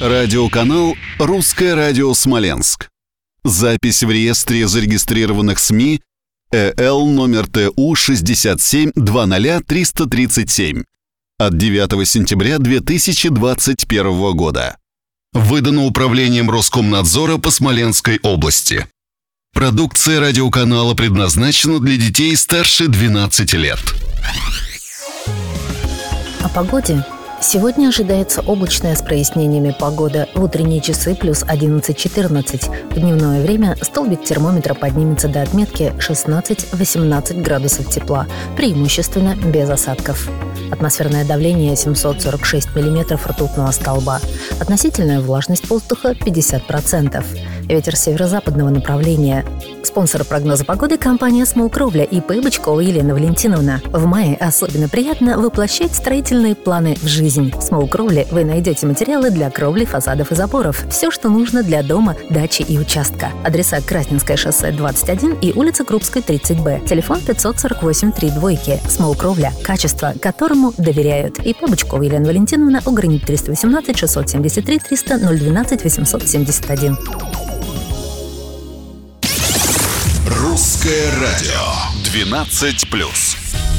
Радиоканал «Русское радио Смоленск». Запись в реестре зарегистрированных СМИ ЭЛ номер ТУ 6720337 от 9 сентября 2021 года. Выдано Управлением Роскомнадзора по Смоленской области. Продукция радиоканала предназначена для детей старше 12 лет. О погоде. Сегодня ожидается облачная с прояснениями погода. В утренние часы плюс 11-14. В дневное время столбик термометра поднимется до отметки 16-18 градусов тепла, преимущественно без осадков. Атмосферное давление 746 миллиметров ртутного столба. Относительная влажность воздуха 50%. Ветер северо-западного направления. Спонсор прогноза погоды – компания «Смолкровля» ИП Бычкова Елена Валентиновна. В мае особенно приятно воплощать строительные планы в жизнь. В «Смолкровле» вы найдете материалы для кровли, фасадов и заборов. Все, что нужно для дома, дачи и участка. Адреса: Красненское шоссе 21 и улица Крупской 30Б. Телефон 548-32. «Смолкровля» – качество, которому доверяют. ИП Бычкова Елена Валентиновна, Угранит 318 673 300 012 871. Русское радио 12+.